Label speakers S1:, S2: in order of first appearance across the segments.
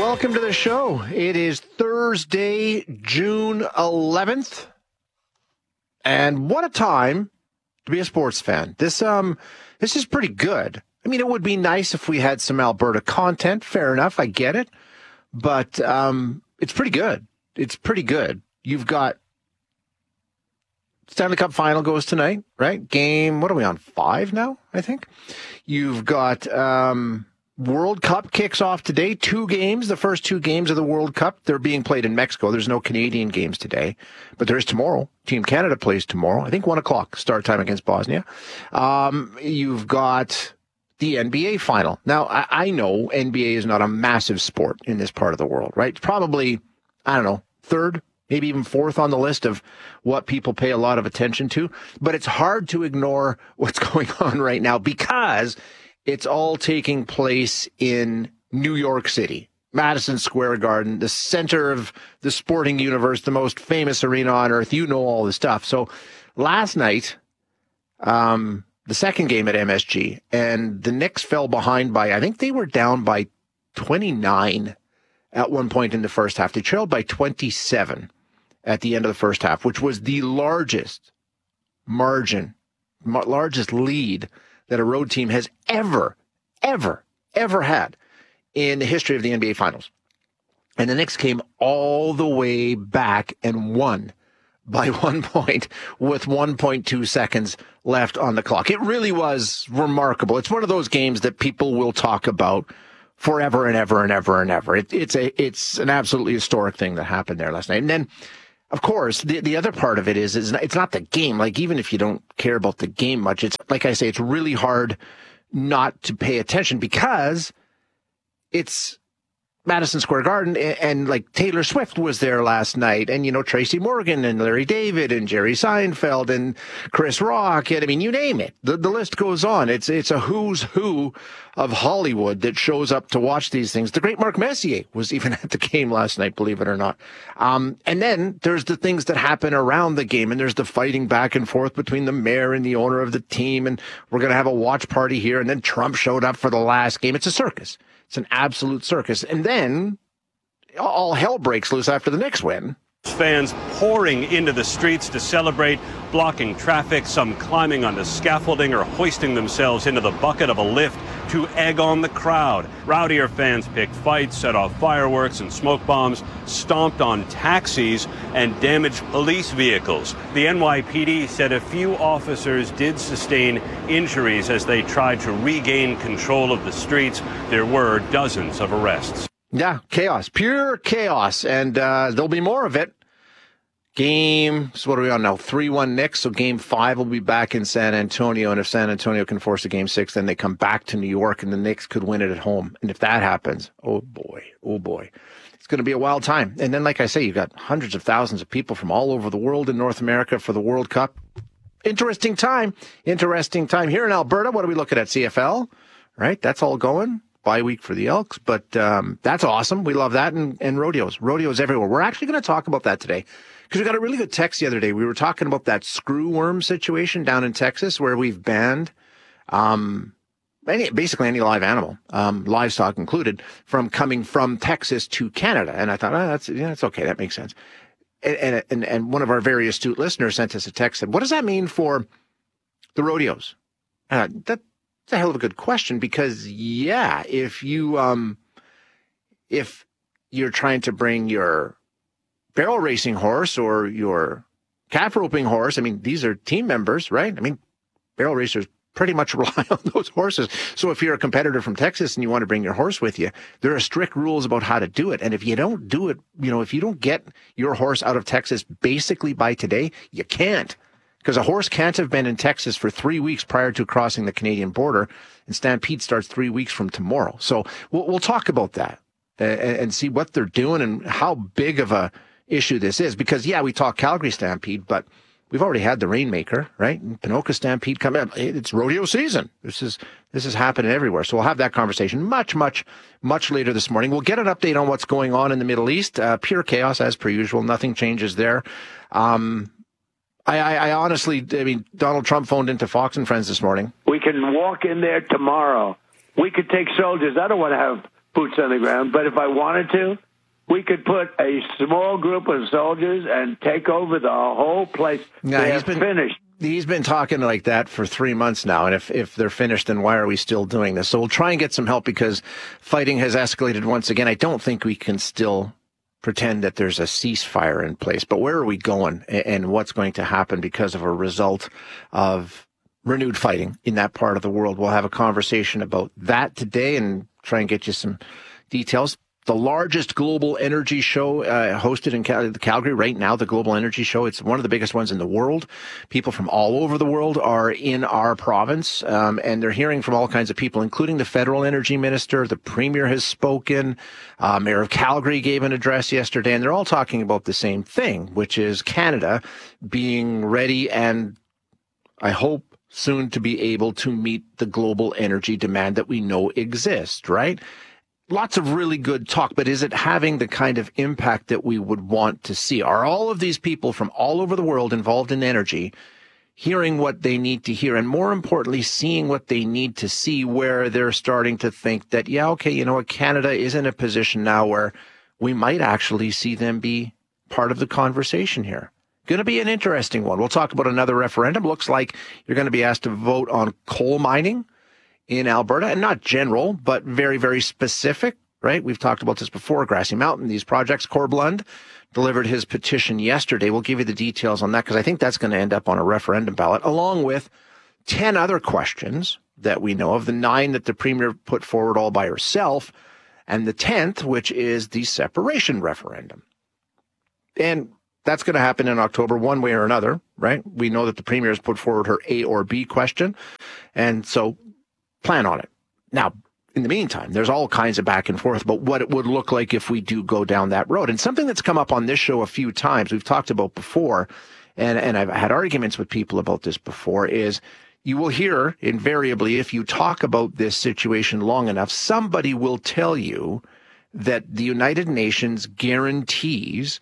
S1: Welcome to the show. It is Thursday, June 11th. And what a time to be a sports fan. This is pretty good. I mean, it would be nice if we had some Alberta content. Fair enough. I get it. But it's pretty good. It's pretty good. You've got Stanley Cup final goes tonight, right? Game, what are we on? 5 now, I think. You've got World Cup kicks off today. 2 games, the first 2 games of the World Cup. They're being played in Mexico. There's no Canadian games today, but there is tomorrow. Team Canada plays tomorrow. I think 1 o'clock start time against Bosnia. You've got the NBA final. Now, I know NBA is not a massive sport in this part of the world, right? It's probably, I don't know, 3rd, maybe even 4th on the list of what people pay a lot of attention to. But it's hard to ignore what's going on right now because it's all taking place in New York City, Madison Square Garden, the center of the sporting universe, the most famous arena on earth. You know all the stuff. So last night, the second game at MSG, and the Knicks fell behind by, I think they were down by 29 at one point in the first half. They trailed by 27 at the end of the first half, which was the largest margin, largest lead that a road team has ever had in the history of the NBA Finals. And the Knicks came all the way back and won by 1 point with 1.2 seconds left on the clock. It really was remarkable. It's one of those games that people will talk about forever and ever and ever and ever. It's an absolutely historic thing that happened there last night. And then, of course, the other part of it is it's not the game. Like, even if you don't care about the game much, it's like I say, it's really hard not to pay attention because it's Madison Square Garden, and like Taylor Swift was there last night, and, you know, Tracy Morgan and Larry David and Jerry Seinfeld and Chris Rock, and I mean, you name it. The list goes on. It's a who's who of Hollywood that shows up to watch these things. The great Mark Messier was even at the game last night, believe it or not. And then there's the things that happen around the game, and there's the fighting back and forth between the mayor and the owner of the team, and we're going to have a watch party here, and then Trump showed up for the last game. It's a circus. It's an absolute circus. And then all hell breaks loose after the Knicks win.
S2: Fans pouring into the streets to celebrate, blocking traffic, some climbing onto scaffolding or hoisting themselves into the bucket of a lift to egg on the crowd. Rowdier fans picked fights, set off fireworks and smoke bombs, stomped on taxis, and damaged police vehicles. The NYPD said a few officers did sustain injuries as they tried to regain control of the streets. There were dozens of arrests.
S1: Yeah, chaos, pure chaos, and there'll be more of it. So what are we on now? 3-1 Knicks, so Game 5 will be back in San Antonio, and if San Antonio can force a Game 6, then they come back to New York, and the Knicks could win it at home. And if that happens, oh boy, it's going to be a wild time. And then, like I say, you've got hundreds of thousands of people from all over the world in North America for the World Cup. Interesting time here in Alberta. What are we looking at? CFL, right? That's all going. Bye week for the Elks, but that's awesome. We love that, and rodeos everywhere. We're actually going to talk about that today because we got a really good text the other day. We were talking about that screw worm situation down in Texas where we've banned basically any live animal, livestock included, from coming from Texas to Canada. And I thought, that's okay. That makes sense. And one of our very astute listeners sent us a text and said, what does that mean for the rodeos? That's a hell of a good question because, yeah, if you're trying to bring your barrel racing horse or your calf roping horse, I mean, these are team members, right? I mean, barrel racers pretty much rely on those horses. So if you're a competitor from Texas and you want to bring your horse with you, there are strict rules about how to do it. And if you don't do it, if you don't get your horse out of Texas basically by today, you can't. Because a horse can't have been in Texas for 3 weeks prior to crossing the Canadian border, and Stampede starts 3 weeks from tomorrow. So we'll talk about that and see what they're doing and how big of a issue this is. Because, yeah, we talk Calgary Stampede, but we've already had the Rainmaker, right? And Ponoka Stampede coming up. It's rodeo season. This is happening everywhere. So we'll have that conversation much later this morning. We'll get an update on what's going on in the Middle East. Pure chaos as per usual. Nothing changes there. I honestly, Donald Trump phoned into Fox and Friends this morning.
S3: We can walk in there tomorrow. We could take soldiers. I don't want to have boots on the ground. But if I wanted to, we could put a small group of soldiers and take over the whole place. They're finished.
S1: He's been talking like that for 3 months now, and if they're finished, then why are we still doing this? So we'll try and get some help because fighting has escalated once again. I don't think we can still pretend that there's a ceasefire in place, but where are we going and what's going to happen because of a result of renewed fighting in that part of the world? We'll have a conversation about that today and try and get you some details. The largest global energy show hosted in Calgary right now, the Global Energy Show. It's one of the biggest ones in the world. People from all over the world are in our province, and they're hearing from all kinds of people, including the federal energy minister. The premier has spoken. Mayor of Calgary gave an address yesterday, and they're all talking about the same thing, which is Canada being ready and, I hope, soon to be able to meet the global energy demand that we know exists, right? Lots of really good talk, but is it having the kind of impact that we would want to see? Are all of these people from all over the world involved in energy hearing what they need to hear, and more importantly, seeing what they need to see, where they're starting to think that, yeah, okay, you know what, Canada is in a position now where we might actually see them be part of the conversation here? Going to be an interesting one. We'll talk about another referendum. Looks like you're going to be asked to vote on coal mining in Alberta, and not general, but very, very specific, right? We've talked about this before. Grassy Mountain, these projects. Corblund delivered his petition yesterday. We'll give you the details on that because I think that's going to end up on a referendum ballot, along with 10 other questions that we know of, the 9 that the premier put forward all by herself, and the 10th, which is the separation referendum. And that's going to happen in October one way or another, right? We know that the premier has put forward her A or B question, and so plan on it. Now, in the meantime, there's all kinds of back and forth about what it would look like if we do go down that road. And something that's come up on this show a few times, we've talked about before, and I've had arguments with people about this before, is you will hear invariably, if you talk about this situation long enough, somebody will tell you that the United Nations guarantees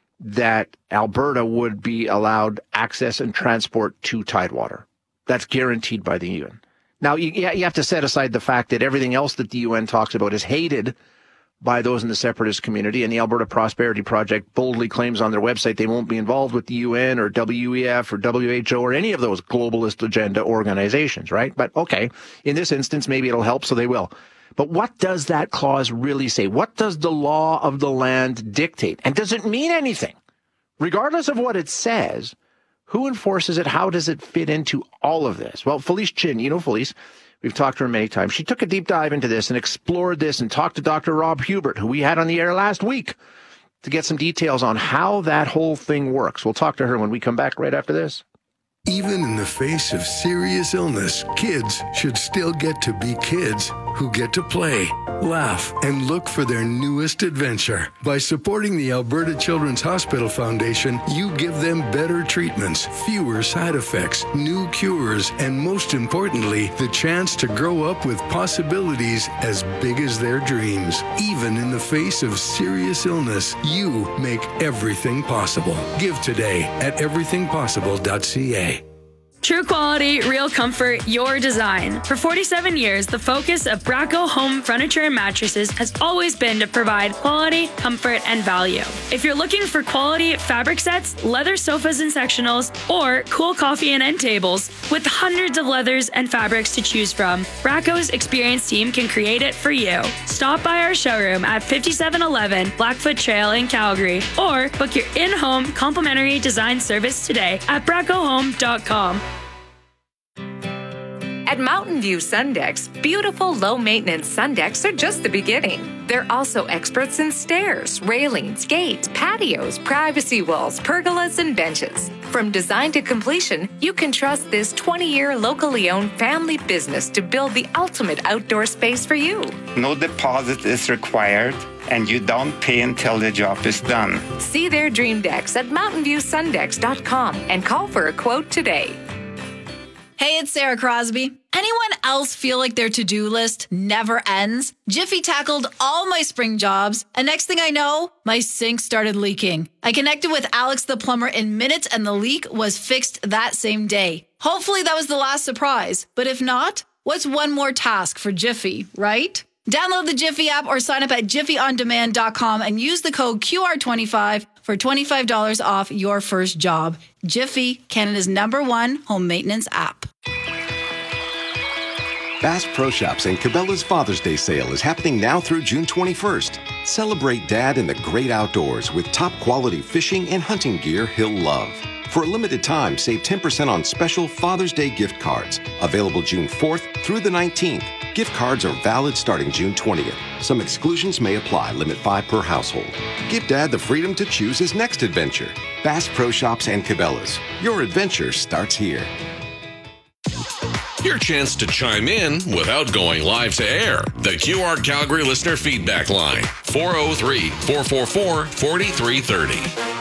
S1: that Alberta would be allowed access and transport to Tidewater. That's guaranteed by the UN. Now, you have to set aside the fact that everything else that the UN talks about is hated by those in the separatist community, and the Alberta Prosperity Project boldly claims on their website they won't be involved with the UN or WEF or WHO or any of those globalist agenda organizations, right? But okay, in this instance, maybe it'll help, so they will. But what does that clause really say? What does the law of the land dictate? And does it mean anything? Regardless of what it says, who enforces it? How does it fit into all of this? Well, Felice Chin, you know Felice, we've talked to her many times. She took a deep dive into this and explored this and talked to Dr. Rob Hubert, who we had on the air last week, to get some details on how that whole thing works. We'll talk to her when we come back right after this.
S4: Even in the face of serious illness, kids should still get to be kids who get to play, laugh, and look for their newest adventure. By supporting the Alberta Children's Hospital Foundation, you give them better treatments, fewer side effects, new cures, and most importantly, the chance to grow up with possibilities as big as their dreams. Even in the face of serious illness, you make everything possible. Give today at everythingpossible.ca.
S5: True quality, real comfort, your design. For 47 years, the focus of Bracco Home Furniture and Mattresses has always been to provide quality, comfort, and value. If you're looking for quality fabric sets, leather sofas and sectionals, or cool coffee and end tables, with hundreds of leathers and fabrics to choose from, Bracco's experienced team can create it for you. Stop by our showroom at 5711 Blackfoot Trail in Calgary, or book your in-home complimentary design service today at braccohome.com.
S6: At Mountain View Sundecks, beautiful low-maintenance Sundecks are just the beginning. They're also experts in stairs, railings, gates, patios, privacy walls, pergolas, and benches. From design to completion, you can trust this 20-year locally owned family business to build the ultimate outdoor space for you.
S7: No deposit is required, and you don't pay until the job is done.
S6: See their dream decks at mountainviewsundecks.com and call for a quote today.
S8: Hey, it's Sarah Crosby. Anyone else feel like their to-do list never ends? Jiffy tackled all my spring jobs, and next thing I know, my sink started leaking. I connected with Alex the plumber in minutes, and the leak was fixed that same day. Hopefully that was the last surprise, but if not, what's one more task for Jiffy, right? Download the Jiffy app or sign up at jiffyondemand.com and use the code QR25 for $25 off your first job. Jiffy, Canada's #1 home maintenance app.
S9: Bass Pro Shops and Cabela's Father's Day sale is happening now through June 21st. Celebrate Dad in the great outdoors with top quality fishing and hunting gear he'll love. For a limited time, save 10% on special Father's Day gift cards. Available June 4th through the 19th. Gift cards are valid starting June 20th. Some exclusions may apply. Limit 5 per household. Give Dad the freedom to choose his next adventure. Bass Pro Shops and Cabela's. Your adventure starts here.
S10: Your chance to chime in without going live to air. The QR Calgary Listener Feedback Line. 403-444-4330.